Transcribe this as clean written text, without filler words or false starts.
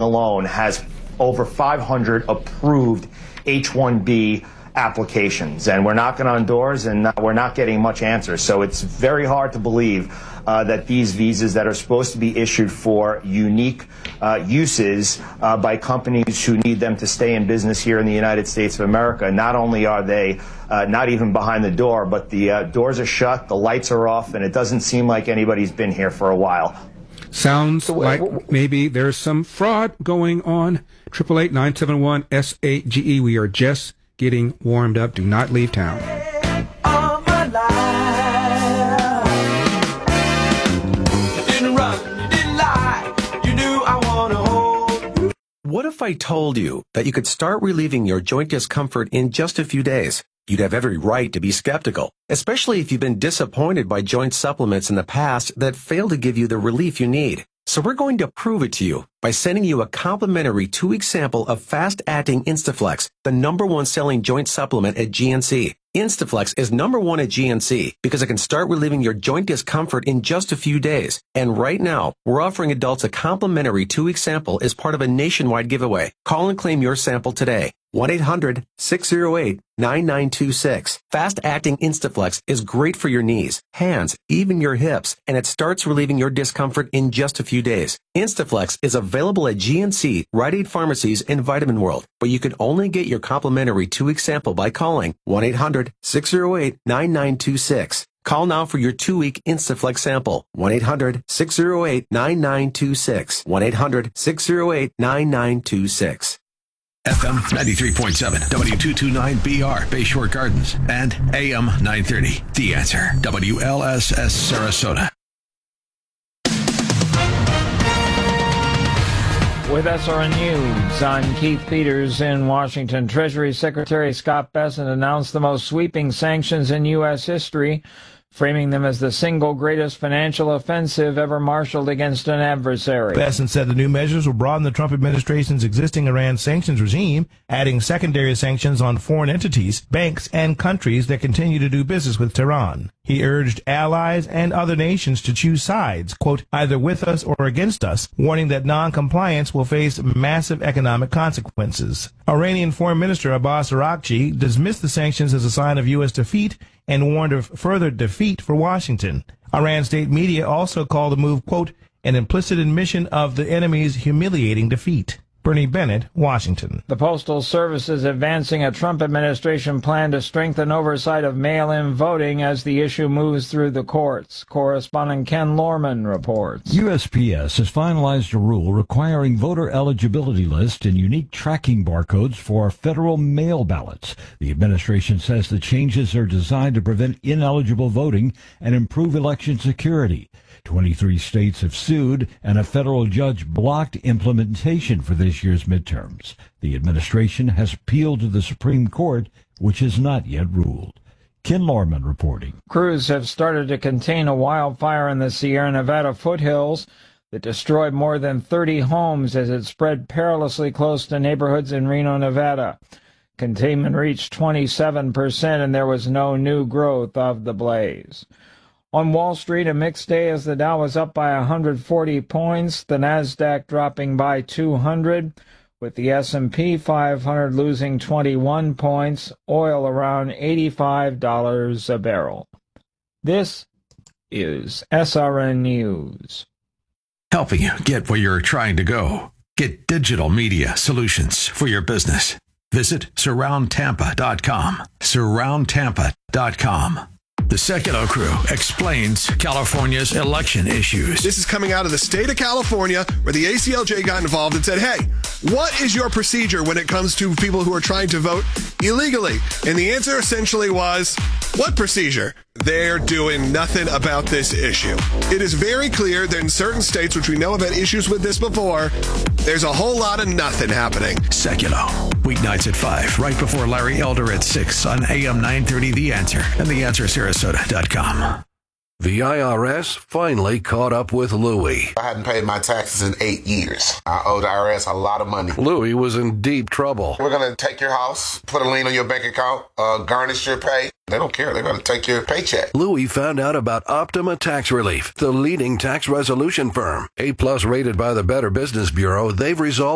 alone has over 500 approved H-1B applications, and we're knocking on doors and we're not getting much answer. So it's very hard to believe that these visas that are supposed to be issued for unique uses by companies who need them to stay in business here in the United States of America, not only are they not even behind the door, but the doors are shut, the lights are off, and it doesn't seem like anybody's been here for a while. Sounds like maybe there's some fraud going on. 888-971-SAGE. We are just getting warmed up. Do not leave town. What if I told you that you could start relieving your joint discomfort in just a few days? You'd have every right to be skeptical, especially if you've been disappointed by joint supplements in the past that fail to give you the relief you need. So we're going to prove it to you by sending you a complimentary 2-week sample of fast-acting Instaflex, the #1 selling joint supplement at GNC. Instaflex is #1 at GNC because it can start relieving your joint discomfort in just a few days. And right now, we're offering adults a complimentary 2-week sample as part of a nationwide giveaway. Call and claim your sample today. 1-800-608-9926. Fast-acting Instaflex is great for your knees, hands, even your hips, and it starts relieving your discomfort in just a few days. Instaflex is available at GNC, Rite Aid Pharmacies, and Vitamin World, but you can only get your complimentary 2-week sample by calling 1-800-608-9926. Call now for your 2-week Instaflex sample. 1-800-608-9926. 1-800-608-9926. FM 93.7, W229BR, Bayshore Gardens, and AM 930. The Answer, WLSS Sarasota. With SRN News, I'm Keith Peters in Washington. Treasury Secretary Scott Bessent announced the most sweeping sanctions in U.S. history, framing them as the single greatest financial offensive ever marshaled against an adversary. Bessent said the new measures will broaden the Trump administration's existing Iran sanctions regime, adding secondary sanctions on foreign entities, banks, and countries that continue to do business with Tehran. He urged allies and other nations to choose sides, quote, either with us or against us, warning that non-compliance will face massive economic consequences. Iranian Foreign Minister Abbas Araghchi dismissed the sanctions as a sign of U.S. defeat and warned of further defeat for Washington. Iran state media also called the move, quote, an implicit admission of the enemy's humiliating defeat. Bernie Bennett, Washington. The Postal Service is advancing a Trump administration plan to strengthen oversight of mail-in voting as the issue moves through the courts. Correspondent Ken Lorman reports. USPS has finalized a rule requiring voter eligibility lists and unique tracking barcodes for federal mail ballots. The administration says the changes are designed to prevent ineligible voting and improve election security. 23 states have sued, and a federal judge blocked implementation for this year's midterms. The administration has appealed to the Supreme Court, which has not yet ruled. Ken Lorman reporting. Crews have started to contain a wildfire in the Sierra Nevada foothills that destroyed more than 30 homes as it spread perilously close to neighborhoods in Reno, Nevada. Containment reached 27%, and there was no new growth of the blaze. On Wall Street, a mixed day as the Dow was up by 140 points, the Nasdaq dropping by 200, with the S&P 500 losing 21 points, oil around $85 a barrel. This is SRN News. Helping you get where you're trying to go. Get digital media solutions for your business. Visit SurroundTampa.com. SurroundTampa.com. The Seculo Crew explains California's election issues. This is coming out of the state of California, where the ACLJ got involved and said, hey, what is your procedure when it comes to people who are trying to vote illegally? And the answer essentially was, what procedure? They're doing nothing about this issue. It is very clear that in certain states, which we know have had issues with this before, there's a whole lot of nothing happening. Seculo, weeknights at 5, right before Larry Elder at 6 on AM 930 The Answer and TheAnswerSarasota.com. The IRS finally caught up with Louie. I hadn't paid my taxes in 8 years. I owe the IRS a lot of money. Louie was in deep trouble. We're going to take your house, put a lien on your bank account, garnish your pay. They don't care. They're going to take your paycheck. Louie found out about Optima Tax Relief, the leading tax resolution firm. A+ rated by the Better Business Bureau, they've resolved